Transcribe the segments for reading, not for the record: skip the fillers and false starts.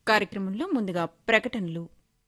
కార్యక్రమంలో ముందుగా ప్రకటనలు.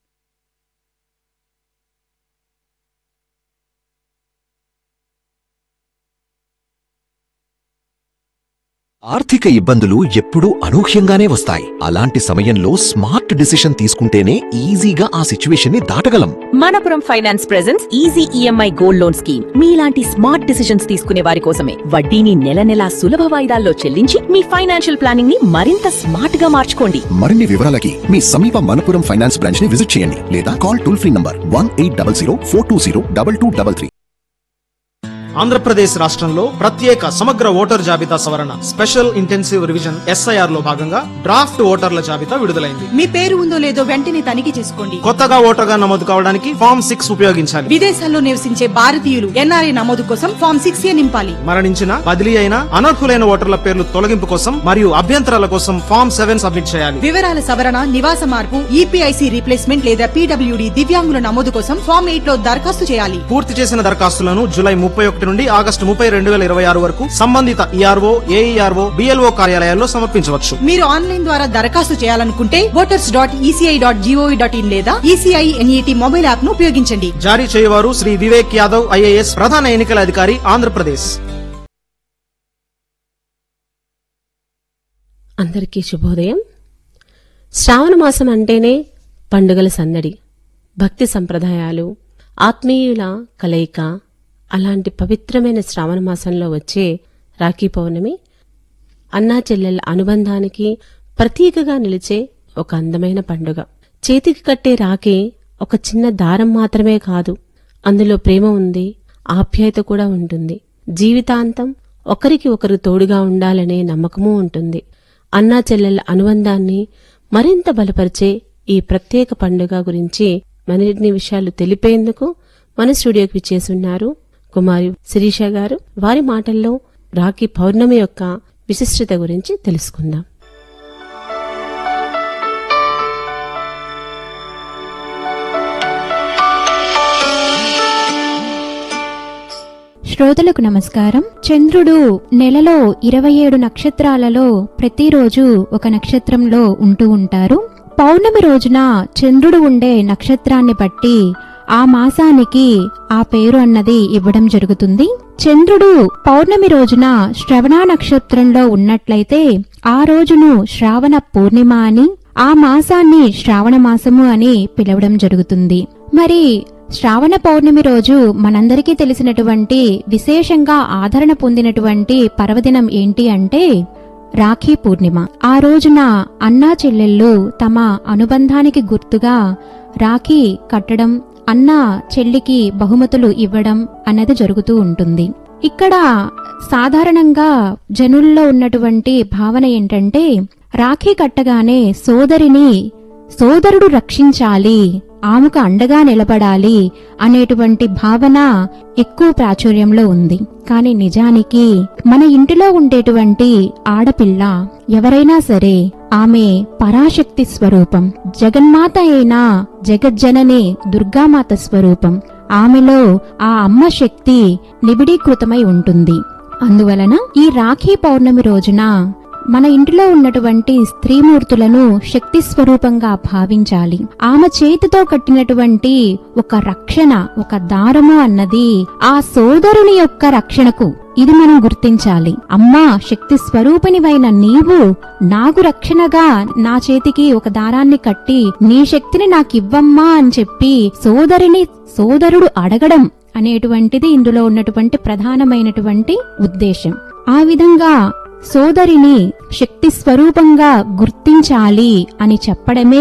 ఆర్థిక ఇబ్బందులు ఎప్పుడూ అనూహ్యంగానే వస్తాయి. అలాంటి సమయంలో స్మార్ట్ డిసిషన్ తీసుకుంటేనే ఈజీగా ఆ సిచ్యువేషన్ ని దాటగలం. Manappuram finance presents easy EMI gold loan scheme. మీలాంటి స్మార్ట్ డిసిషన్స్ తీసుకునే వారి కోసమే. వడ్డీని నెల నెలా సులభ వాయిదాల్లో చెల్లించి మీ ఫైనాన్షియల్ ప్లానింగ్ ని మరింత స్మార్ట్ గా మార్చుకోండి. మరిన్ని వివరాలకి మీ సమీప మనపురం ఫైనాన్స్ బ్రాంచ్ ని విజిట్ చేయండి లేదా call toll free number 1800 420 2233. Andhra Pradesh రాష్ట్రంలో ప్రత్యేక సమగ్ర ఓటర్ జాబితా సవరణ స్పెషల్ ఇంటెన్సివ్ రివిజన్ ఎస్ఐఆర్ లో భాగంగా డ్రాఫ్ట్ ఓటర్ల జాబితా విడుదలైంది. మీ పేరు ఉందో లేదో వెంటనే తనిఖీ చేసుకోండి. కొత్తగా ఓటర్గా నమోదు కావడానికి ఫామ్ 6 ఉపయోగించాలి. విదేశాల్లో నివసించే భారతీయులు ఎన్ఆర్ఐ నమోదు కోసం ఫామ్ 6A నింపాలి. మరణించిన, బదిలీ అయిన, అనర్హులైన ఓటర్ల పేర్లు తొలగింపు కోసం మరియు అభ్యంతరాల కోసం ఫామ్ 7 సబ్మిట్ చేయాలి. వివరాల సవరణ, నివాస మార్పు, ఈపీఐసి రీప్లేస్మెంట్ లేదా పీడబ్ల్యూడీ దివ్యాంగుల నమోదు కోసం ఫామ్ 8 లో దరఖాస్తు చేయాలి. పూర్తి చేసిన దరఖాస్తులను జూలై 31 నుండి ఆగస్టు 30, 2026 వరకు సంబంధిత ఈఆర్ఓ, ఏఈఆర్ఓ, బిఎల్ఓ కార్యాలయాల్లో సమర్పించవచ్చు. మీరు ఆన్లైన్ ద్వారా దరఖాస్తు చేయాలనుకుంటే voters.eci.gov.in లేదా ఈసీఐ ఎన్ఈటీ మొబైల్ యాప్ ను ఉపయోగించండి. జారీ చేయవారు శ్రీ వివేక్ యాదవ్ ఐఏఎస్, ప్రధాన ఎన్నికల అధికారి, ఆంధ్రప్రదేశ్. అందరికీ శుభోదయం. శ్రావణ మాసం అంటేనే పండుగల సందడి, భక్తి సంప్రదాయాలు, ఆత్మీయుల కలయిక. అలాంటి పవిత్రమైన శ్రావణ మాసంలో వచ్చే రాఖీ పౌర్ణమి అన్నా చెల్లెళ్ల అనుబంధానికి ప్రతీకగా నిలిచే ఒక అందమైన పండుగ. చేతికి కట్టే రాఖీ ఒక చిన్న దారం మాత్రమే కాదు, అందులో ప్రేమ ఉంది, ఆప్యాయత కూడా ఉంటుంది. జీవితాంతం ఒకరికి ఒకరు తోడుగా ఉండాలనే నమ్మకమూ ఉంటుంది. అన్నా చెల్లెళ్ల అనుబంధాన్ని మరింత బలపరిచే ఈ ప్రత్యేక పండుగ గురించి మరిన్ని విషయాలు తెలిపేందుకు మన స్టూడియోకి విచ్చేసున్నారు కుమారి శిరీష గారు. వారి మాటల్లో రాఖీ పౌర్ణమి యొక్క విశిష్టత గురించి తెలుసుకుందాం. శ్రోతలకు నమస్కారం. చంద్రుడు నెలలో 27 నక్షత్రాలలో ప్రతిరోజు ఒక నక్షత్రంలో ఉంటూ ఉంటారు. పౌర్ణమి రోజున చంద్రుడు ఉండే నక్షత్రాన్ని బట్టి ఆ మాసానికి ఆ పేరు అన్నది ఇవ్వడం జరుగుతుంది. చంద్రుడు పౌర్ణమి రోజున శ్రవణ నక్షత్రంలో ఉన్నట్లయితే ఆ రోజును శ్రావణ పూర్ణిమ అని, ఆ మాసాన్ని శ్రావణ మాసము అని పిలవడం జరుగుతుంది. మరి శ్రావణ పౌర్ణమి రోజు మనందరికీ తెలిసినటువంటి, విశేషంగా ఆదరణ పొందినటువంటి పర్వదినం ఏంటి అంటే రాఖీ పూర్ణిమ. ఆ రోజున అన్నా చెల్లెళ్ళు తమ అనుబంధానికి గుర్తుగా రాఖీ కట్టడం, అన్న చెల్లికి బహుమతులు ఇవ్వడం అన్నది జరుగుతూ ఉంటుంది. ఇక్కడ సాధారణంగా జనుల్లో ఉన్నటువంటి భావన ఏంటంటే, రాఖీ కట్టగానే సోదరుడు రక్షించాలి, ఆమెకు అండగా నిలబడాలి అనేటువంటి భావన ఎక్కువ ప్రాచుర్యంలో ఉంది. కాని నిజానికి మన ఇంటిలో ఉండేటువంటి ఆడపిల్ల ఎవరైనా సరే ఆమె పరాశక్తి స్వరూపం, జగన్మాత అయిన జగజ్జనని దుర్గామాత స్వరూపం. ఆమెలో ఆ అమ్మ శక్తి నిబిడీకృతమై ఉంటుంది. అందువలన ఈ రాఖీ పౌర్ణమి రోజున మన ఇంటిలో ఉన్నటువంటి స్త్రీమూర్తులను శక్తి స్వరూపంగా భావించాలి. ఆమె చేతితో కట్టినటువంటి ఒక రక్షణ, ఒక దారము అన్నది ఆ సోదరుని యొక్క రక్షణకు, ఇది మనం గుర్తించాలి. అమ్మా, శక్తి స్వరూపిణివైన నీవు నాకు రక్షణగా నా చేతికి ఒక దారాన్ని కట్టి నీ శక్తిని నాకివ్వమ్మా అని చెప్పి సోదరుడు అడగడం అనేటువంటిది ఇందులో ఉన్నటువంటి ప్రధానమైనటువంటి ఉద్దేశం. ఆ విధంగా సోదరిని శక్తి స్వరూపంగా గుర్తించాలి అని చెప్పడమే